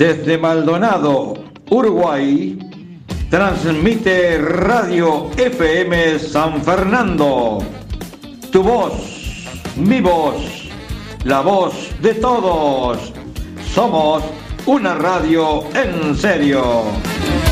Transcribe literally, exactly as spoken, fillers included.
Desde Maldonado, Uruguay, transmite Radio F M San Fernando. Tu voz, mi voz, la voz de todos. Somos una radio en serio.